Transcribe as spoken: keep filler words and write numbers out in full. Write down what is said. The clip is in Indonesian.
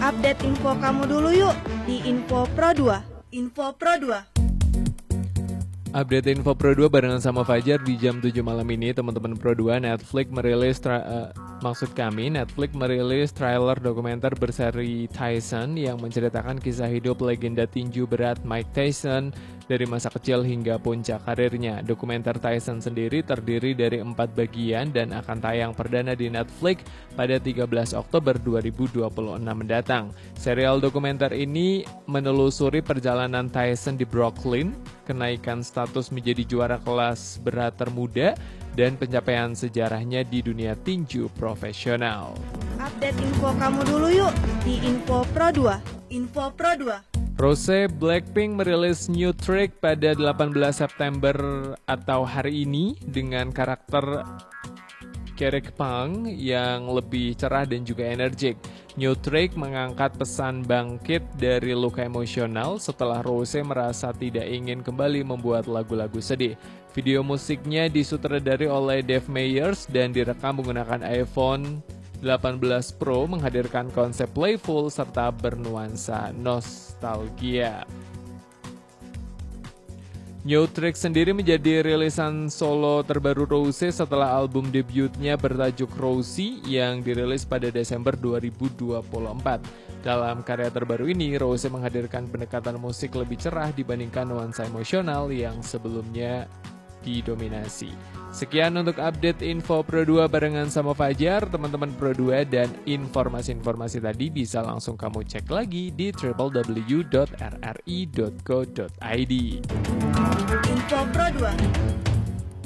Update info kamu dulu yuk di Info Pro dua. Info Pro dua. Update Info Pro dua barengan sama Fajar di jam tujuh malam ini, teman-teman Pro dua. Netflix merilis tra- uh, maksud kami Netflix merilis trailer dokumenter berseri Tyson yang menceritakan kisah hidup legenda tinju berat Mike Tyson dari masa kecil hingga puncak karirnya. Dokumenter Tyson sendiri terdiri dari empat bagian dan akan tayang perdana di Netflix pada tiga belas Oktober dua ribu dua puluh enam mendatang. Serial dokumenter ini menelusuri perjalanan Tyson di Brooklyn, kenaikan status menjadi juara kelas berat termuda, dan pencapaian sejarahnya di dunia tinju profesional. Update info kamu dulu yuk di Info Pro dua. Info Pro dua. Rose Blackpink merilis new track pada delapan belas September atau hari ini dengan karakter Kerek Pang yang lebih cerah dan juga energik. New track mengangkat pesan bangkit dari luka emosional setelah Rose merasa tidak ingin kembali membuat lagu-lagu sedih. Video musiknya disutradari oleh Dave Meyers dan direkam menggunakan iPhone delapan belas Pro, menghadirkan konsep playful serta bernuansa nostalgia. New Track sendiri menjadi rilisan solo terbaru Rose setelah album debutnya bertajuk Rosie yang dirilis pada Desember dua ribu dua puluh empat. Dalam karya terbaru ini, Rose menghadirkan pendekatan musik lebih cerah dibandingkan nuansa emosional yang sebelumnya didominasi. Sekian untuk update Info Pro dua barengan sama Fajar, teman-teman Pro dua, dan informasi-informasi tadi bisa langsung kamu cek lagi di w w w dot r r i dot co dot i d. Info Pro dua.